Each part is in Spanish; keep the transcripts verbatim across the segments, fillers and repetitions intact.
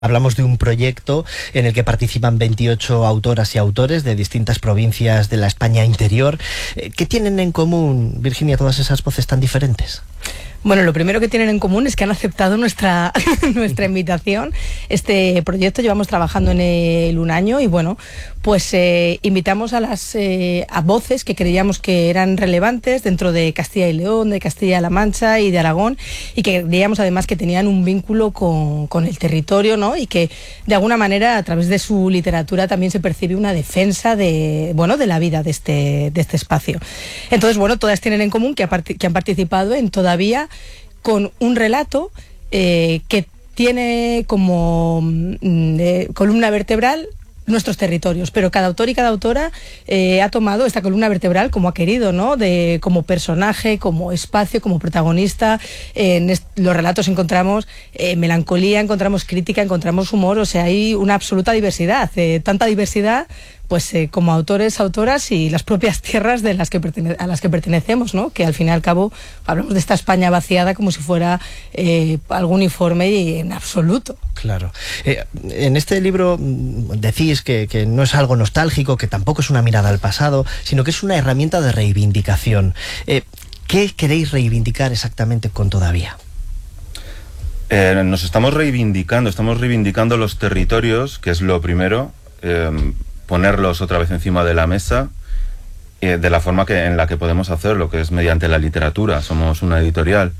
Hablamos de un proyecto en el que participan veintiocho autoras y autores de distintas provincias de la España interior. ¿Qué tienen en común, Virginia, todas esas voces tan diferentes? Bueno, lo primero que tienen en común es que han aceptado nuestra, nuestra invitación. Este proyecto llevamos trabajando en él un año y bueno, pues eh, invitamos a las eh, a voces que creíamos que eran relevantes dentro de Castilla y León, de Castilla-La Mancha y de Aragón, y que creíamos además que tenían un vínculo con, con el territorio, ¿no? Y que de alguna manera a través de su literatura también se percibe una defensa de, bueno, de la vida de este, de este espacio. Entonces, bueno, todas tienen en común que, ha, que han participado en Todavía, con un relato eh, que tiene como eh, columna vertebral nuestros territorios, pero cada autor y cada autora eh, ha tomado esta columna vertebral como ha querido, ¿no? De, como personaje, como espacio, como protagonista. Eh, en los relatos encontramos eh, melancolía, encontramos crítica, encontramos humor, o sea, hay una absoluta diversidad, eh, tanta diversidad pues eh, como autores, autoras y las propias tierras de las que pertene a las que pertenecemos, ¿no? Que al fin y al cabo hablamos de esta España vaciada como si fuera eh, algo uniforme y en absoluto. Claro. Eh, en este libro decís que, que no es algo nostálgico, que tampoco es una mirada al pasado, sino que es una herramienta de reivindicación. Eh, ¿Qué queréis reivindicar exactamente con Todavía? Eh, nos estamos reivindicando, estamos reivindicando los territorios, que es lo primero, eh, ponerlos otra vez encima de la mesa, eh, de la forma que, en la que podemos hacerlo, que es mediante la literatura. Somos una editorial.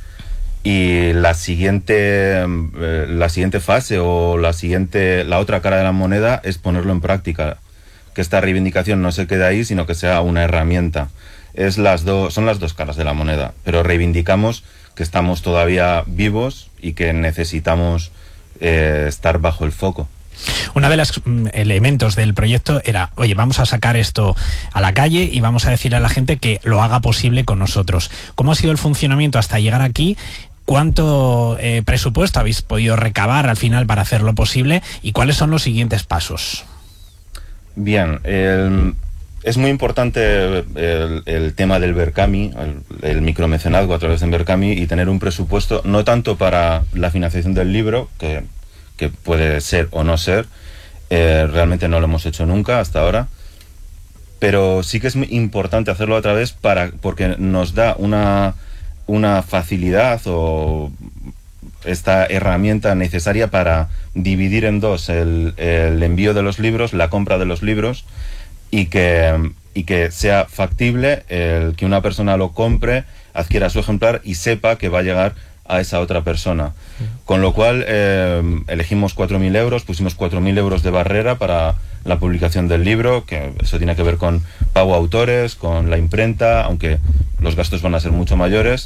Y la siguiente, eh, la siguiente fase o la siguiente, la otra cara de la moneda es ponerlo en práctica. Que esta reivindicación no se quede ahí, sino que sea una herramienta. Es las dos, son las dos caras de la moneda, pero reivindicamos que estamos todavía vivos y que necesitamos eh, estar bajo el foco. Una de los mm, elementos del proyecto era, oye, vamos a sacar esto a la calle y vamos a decirle a la gente que lo haga posible con nosotros. ¿Cómo ha sido el funcionamiento hasta llegar aquí? ¿Cuánto eh, presupuesto habéis podido recabar al final para hacerlo posible? ¿Y cuáles son los siguientes pasos? Bien, el, es muy importante el, el tema del Berkami, el, el micromecenazgo a través del Berkami, y tener un presupuesto no tanto para la financiación del libro, que que puede ser o no ser, eh, realmente no lo hemos hecho nunca hasta ahora, pero sí que es muy importante hacerlo a través para, porque nos da una, una facilidad o esta herramienta necesaria para dividir en dos el, el envío de los libros, la compra de los libros, y que, y que sea factible el que una persona lo compre, adquiera su ejemplar y sepa que va a llegar a esa otra persona. Con lo cual eh, elegimos cuatro mil euros, pusimos cuatro mil euros de barrera para la publicación del libro, que eso tiene que ver con pago a autores, con la imprenta, aunque los gastos van a ser mucho mayores.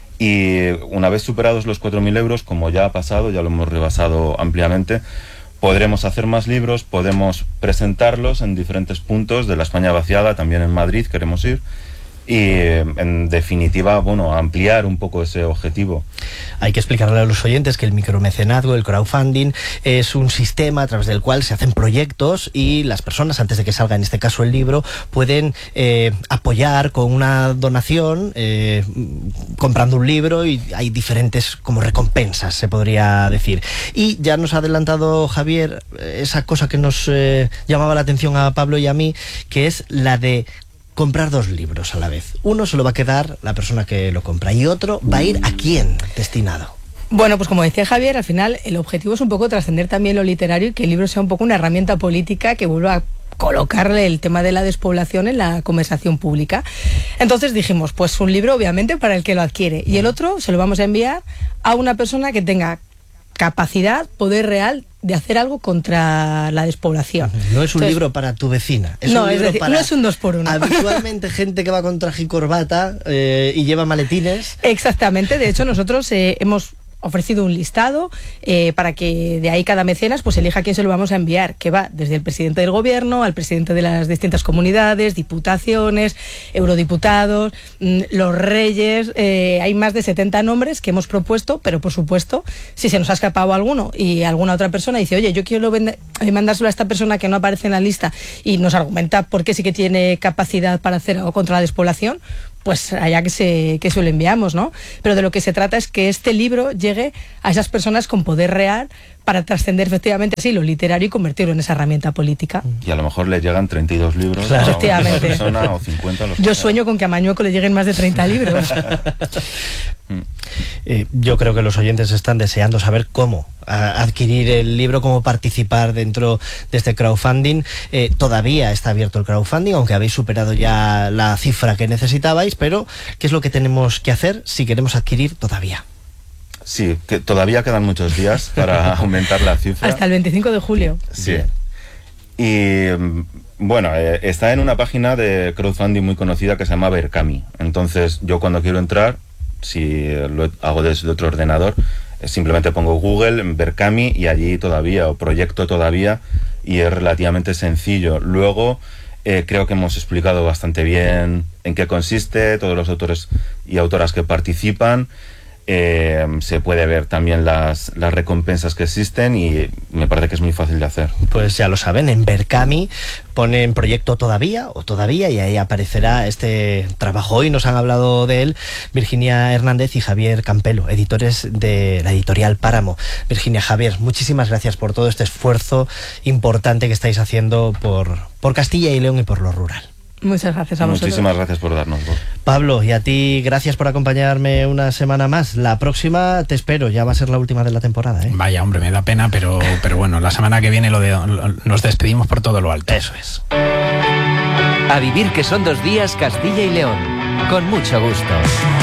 Y una vez superados los cuatro mil euros, como ya ha pasado, ya lo hemos rebasado ampliamente, podremos hacer más libros, podemos presentarlos en diferentes puntos de la España vaciada, también en Madrid queremos ir. Y en definitiva, bueno, ampliar un poco ese objetivo. Hay que explicarle a los oyentes que el micromecenazgo, el crowdfunding, es un sistema a través del cual se hacen proyectos y las personas, antes de que salga en este caso el libro, pueden eh, apoyar con una donación, eh, comprando un libro, y hay diferentes como recompensas, se podría decir. Y ya nos ha adelantado Javier esa cosa que nos eh, llamaba la atención a Pablo y a mí, que es la de comprar dos libros a la vez. Uno se lo va a quedar la persona que lo compra y otro va a ir ¿a quién destinado? Bueno, pues como decía Javier, al final el objetivo es un poco trascender también lo literario y que el libro sea un poco una herramienta política que vuelva a colocarle el tema de la despoblación en la conversación pública. Entonces dijimos, pues un libro obviamente para el que lo adquiere, y el otro se lo vamos a enviar a una persona que tenga capacidad, poder real de hacer algo contra la despoblación. No es un Entonces, libro para tu vecina, es no, un libro es decir, para no es un dos por uno. habitualmente gente que va con traje y corbata eh, y lleva maletines. Exactamente, de hecho nosotros eh, hemos ofrecido un listado eh, para que de ahí cada mecenas pues elija a quién se lo vamos a enviar, que va desde el presidente del gobierno al presidente de las distintas comunidades, diputaciones, eurodiputados, mmm, los reyes. Eh, hay más de setenta nombres que hemos propuesto, pero por supuesto, si se nos ha escapado alguno y alguna otra persona dice, oye, yo quiero vender, eh, mandárselo a esta persona que no aparece en la lista y nos argumenta por qué sí que tiene capacidad para hacer algo contra la despoblación, pues allá que se, que se lo enviamos, ¿no? Pero de lo que se trata es que este libro llegue a esas personas con poder real para trascender efectivamente así lo literario y convertirlo en esa herramienta política. Y a lo mejor le llegan treinta y dos libros claro, a una efectivamente. persona o cincuenta. Los Yo sueño con que a Mañueco le lleguen más de treinta libros. Eh, yo creo que los oyentes están deseando saber cómo a, adquirir el libro, cómo participar dentro de este crowdfunding. Eh, todavía está abierto el crowdfunding, aunque habéis superado ya la cifra que necesitabais, pero ¿qué es lo que tenemos que hacer si queremos adquirir todavía? Sí, que todavía quedan muchos días para aumentar la cifra. Hasta el veinticinco de julio. Sí. Y bueno, eh, está en una página de crowdfunding muy conocida que se llama Berkami. Entonces, yo cuando quiero entrar, si lo hago desde otro ordenador, eh, simplemente pongo Google, Berkami y allí todavía, o proyecto todavía, y es relativamente sencillo. Luego, eh, creo que hemos explicado bastante bien en qué consiste, todos los autores y autoras que participan. Eh, se puede ver también las, las recompensas que existen y me parece que es muy fácil de hacer. Pues ya lo saben, en Berkami ponen proyecto todavía o todavía y ahí aparecerá este trabajo. Hoy nos han hablado de él Virginia Hernández y Javier Campelo, editores de la editorial Páramo. Virginia, Javier, muchísimas gracias por todo este esfuerzo importante que estáis haciendo por, por Castilla y León y por lo rural. Muchas gracias a vosotros. Muchísimas gracias por darnos voz. Pablo, y a ti, gracias por acompañarme una semana más. La próxima te espero, ya va a ser la última de la temporada, ¿eh? Vaya, hombre, me da pena, pero, pero bueno, la semana que viene lo de, lo, nos despedimos por todo lo alto. Eso es. A vivir que son dos días Castilla y León, con mucho gusto.